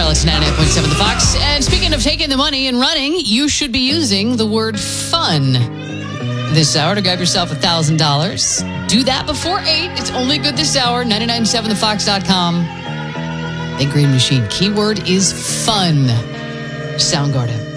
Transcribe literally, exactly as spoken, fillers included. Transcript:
dial it to ninety-nine point seven The Fox. And speaking of taking the money and running, you should be using the word fun this hour to grab yourself one thousand dollars. Do that before eight. It's only good this hour. nine nine seven the fox dot com. Big Green Machine. Keyword is fun. Soundgarden.